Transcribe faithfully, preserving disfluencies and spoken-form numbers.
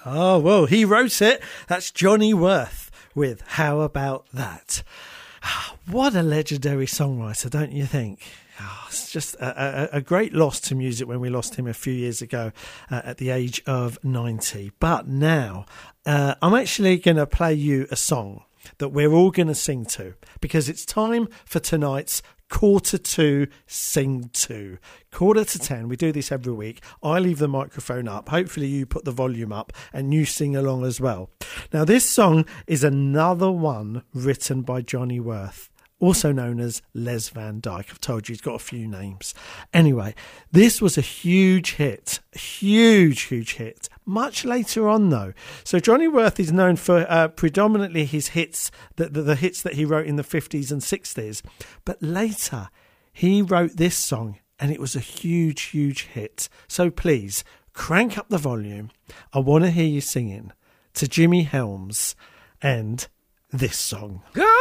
Oh, well, he wrote it. That's Johnny Worth with How About That? What a legendary songwriter, don't you think? Oh, it's just a, a, a great loss to music when we lost him a few years ago uh, at the age of ninety. But now uh, I'm actually going to play you a song that we're all going to sing to, because it's time for tonight's Quarter to Sing To. Quarter to ten. We do this every week. I leave the microphone up. Hopefully you put the volume up and you sing along as well. Now, this song is another one written by Johnny Worth, also known as Les Van Dyke. I've told you he's got a few names. Anyway, this was a huge hit, a huge, huge hit. Much later on, though. So Johnny Worth is known for uh, predominantly his hits, the, the, the hits that he wrote in the fifties and sixties. But later, he wrote this song, and it was a huge, huge hit. So please, crank up the volume. I want to hear you singing to Jimmy Helms and this song. Go!